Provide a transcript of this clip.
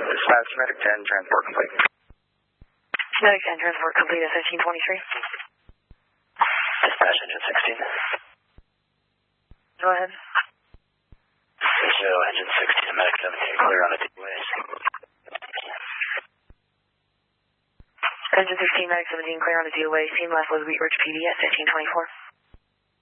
Dispatch Medic 10, transport complete. Medic 10, transport complete at 1523. Dispatch engine 16. Go ahead. Show engine 16 and Medic 17 clear on the DUAs. Engine 16, Medic 17 clear on the DOA. Scene last was Wheat Ridge PD at 1524.